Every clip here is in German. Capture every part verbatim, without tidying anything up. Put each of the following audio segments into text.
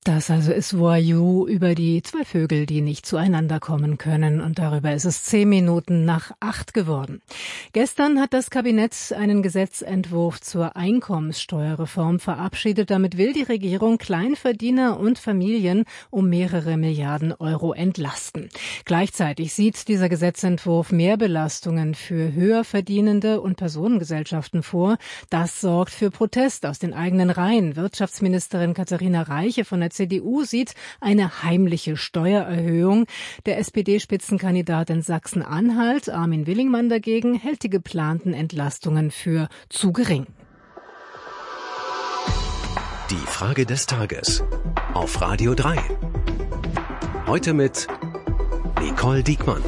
Das also ist Voyou über die zwei Vögel, die nicht zueinander kommen können. Und darüber ist es zehn Minuten nach acht geworden. Gestern hat das Kabinett einen Gesetzentwurf zur Einkommenssteuerreform verabschiedet. Damit will die Regierung Kleinverdiener und Familien um mehrere Milliarden Euro entlasten. Gleichzeitig sieht dieser Gesetzentwurf Mehrbelastungen für Höherverdienende und Personengesellschaften vor. Das sorgt für Protest aus den eigenen Reihen. Wirtschaftsministerin Katharina Reiche von der C D U sieht eine heimliche Steuererhöhung. Der S P D-Spitzenkandidat in Sachsen-Anhalt, Armin Willingmann dagegen, hält die geplanten Entlastungen für zu gering. Die Frage des Tages auf Radio drei. Heute mit Nicole Diekmann.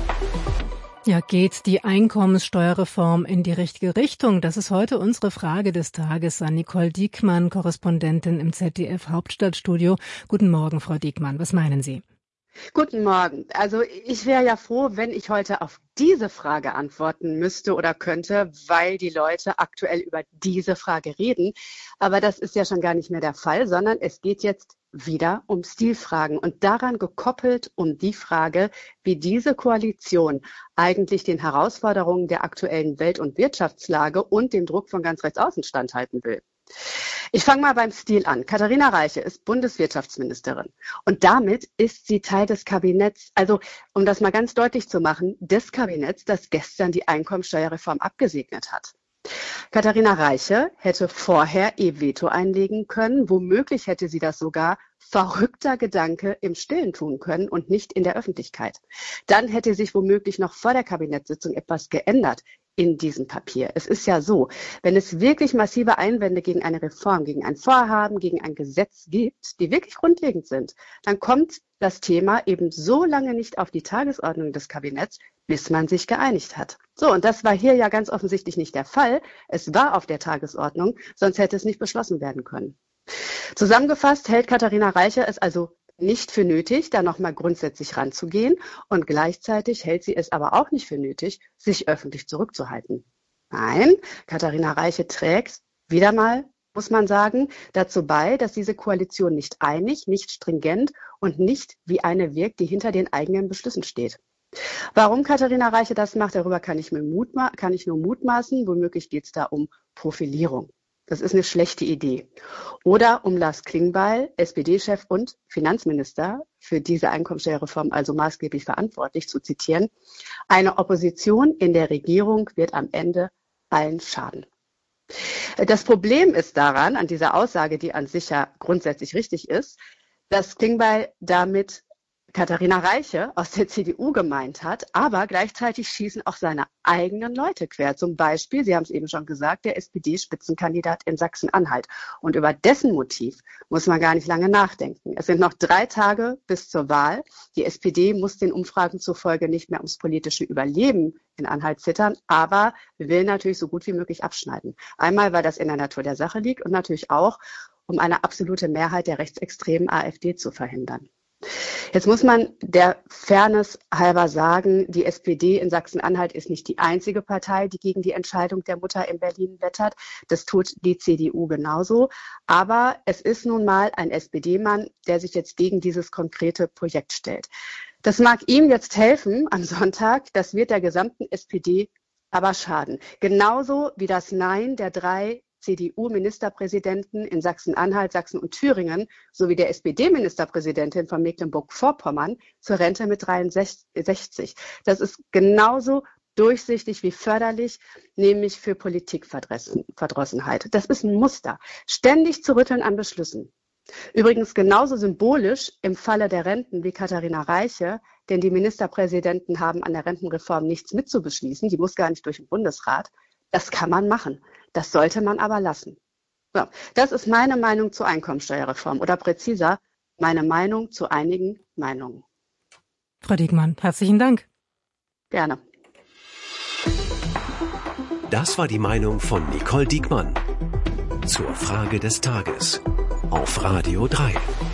Ja, geht die Einkommenssteuerreform in die richtige Richtung? Das ist heute unsere Frage des Tages an Nicole Diekmann, Korrespondentin im Z D F Hauptstadtstudio. Guten Morgen, Frau Diekmann. Was meinen Sie? Guten Morgen. Also ich wäre ja froh, wenn ich heute auf diese Frage antworten müsste oder könnte, weil die Leute aktuell über diese Frage reden. Aber das ist ja schon gar nicht mehr der Fall, sondern es geht jetzt wieder um Stilfragen und daran gekoppelt um die Frage, wie diese Koalition eigentlich den Herausforderungen der aktuellen Welt- und Wirtschaftslage und dem Druck von ganz rechts außen standhalten will. Ich fange mal beim Stil an. Katharina Reiche ist Bundeswirtschaftsministerin und damit ist sie Teil des Kabinetts, also um das mal ganz deutlich zu machen, des Kabinetts, das gestern die Einkommensteuerreform abgesegnet hat. Katharina Reiche hätte vorher ihr Veto einlegen können, womöglich hätte sie das sogar verrückter Gedanke im Stillen tun können und nicht in der Öffentlichkeit. Dann hätte sich womöglich noch vor der Kabinettssitzung etwas geändert in diesem Papier. Es ist ja so, wenn es wirklich massive Einwände gegen eine Reform, gegen ein Vorhaben, gegen ein Gesetz gibt, die wirklich grundlegend sind, dann kommt das Thema eben so lange nicht auf die Tagesordnung des Kabinetts, bis man sich geeinigt hat. So, und das war hier ja ganz offensichtlich nicht der Fall. Es war auf der Tagesordnung, sonst hätte es nicht beschlossen werden können. Zusammengefasst hält Katharina Reiche es also nicht für nötig, da nochmal grundsätzlich ranzugehen und gleichzeitig hält sie es aber auch nicht für nötig, sich öffentlich zurückzuhalten. Nein, Katharina Reiche trägt wieder mal, muss man sagen, dazu bei, dass diese Koalition nicht einig, nicht stringent und nicht wie eine wirkt, die hinter den eigenen Beschlüssen steht. Warum Katharina Reiche das macht, darüber kann ich, mir mutma- kann ich nur mutmaßen. Womöglich geht es da um Profilierung. Das ist eine schlechte Idee. Oder um Lars Klingbeil, S P D-Chef und Finanzminister, für diese Einkommensteuerreform also maßgeblich verantwortlich, zu zitieren: Eine Opposition in der Regierung wird am Ende allen schaden. Das Problem ist daran, an dieser Aussage, die an sich ja grundsätzlich richtig ist, dass Klingbeil damit Katharina Reiche aus der C D U gemeint hat, aber gleichzeitig schießen auch seine eigenen Leute quer. Zum Beispiel, Sie haben es eben schon gesagt, der S P D-Spitzenkandidat in Sachsen-Anhalt. Und über dessen Motiv muss man gar nicht lange nachdenken. Es sind noch drei Tage bis zur Wahl. Die S P D muss den Umfragen zufolge nicht mehr ums politische Überleben in Anhalt zittern, aber will natürlich so gut wie möglich abschneiden. Einmal, weil das in der Natur der Sache liegt und natürlich auch, um eine absolute Mehrheit der rechtsextremen AfD zu verhindern. Jetzt muss man der Fairness halber sagen, die S P D in Sachsen-Anhalt ist nicht die einzige Partei, die gegen die Entscheidung der Mutter in Berlin wettert. Das tut die C D U genauso. Aber es ist nun mal ein S P D-Mann, der sich jetzt gegen dieses konkrete Projekt stellt. Das mag ihm jetzt helfen am Sonntag, das wird der gesamten S P D aber schaden. Genauso wie das Nein der drei C D U-Ministerpräsidenten in Sachsen-Anhalt, Sachsen und Thüringen sowie der S P D-Ministerpräsidentin von Mecklenburg-Vorpommern zur Rente mit dreiundsechzig. Das ist genauso durchsichtig wie förderlich, nämlich für Politikverdrossenheit. Das ist ein Muster. Ständig zu rütteln an Beschlüssen. Übrigens genauso symbolisch im Falle der Renten wie Katharina Reiche, denn die Ministerpräsidenten haben an der Rentenreform nichts mitzubeschließen, die muss gar nicht durch den Bundesrat. Das kann man machen. Das sollte man aber lassen. So, das ist meine Meinung zur Einkommensteuerreform oder präziser, meine Meinung zu einigen Meinungen. Frau Diekmann, herzlichen Dank. Gerne. Das war die Meinung von Nicole Diekmann zur Frage des Tages auf Radio drei.